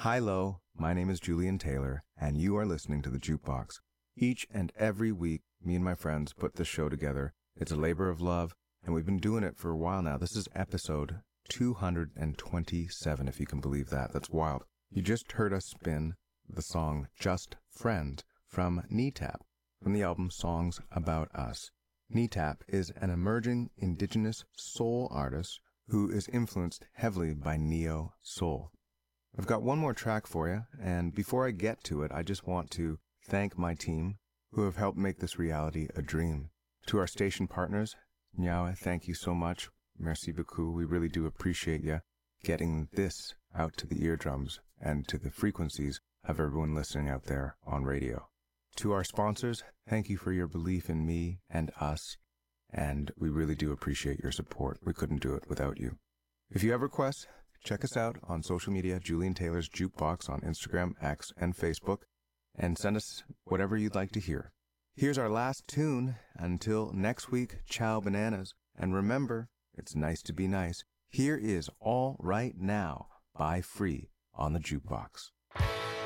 Hi-lo, my name is Julian Taylor, and you are listening to The Jukebox. Each and every week, me and my friends put this show together. It's a labor of love, and we've been doing it for a while now. This is episode 227, if you can believe that. That's wild. You just heard us spin the song Just Friends from Kneetap, from the album Songs About Us. Kneetap is an emerging indigenous soul artist who is influenced heavily by neo-soul. I've got one more track for you, and before I get to it, I just want to thank my team who have helped make this reality a dream. To our station partners, Nyawa, thank you so much. Merci beaucoup. We really do appreciate you getting this out to the eardrums and to the frequencies of everyone listening out there on radio. To our sponsors, thank you for your belief in me and us, and we really do appreciate your support. We couldn't do it without you. If you have requests, check us out on social media, Julian Taylor's Jukebox on Instagram, X, and Facebook, and send us whatever you'd like to hear. Here's our last tune. Until next week, ciao bananas. And remember, it's nice to be nice. Here is All Right Now by Free on the Jukebox.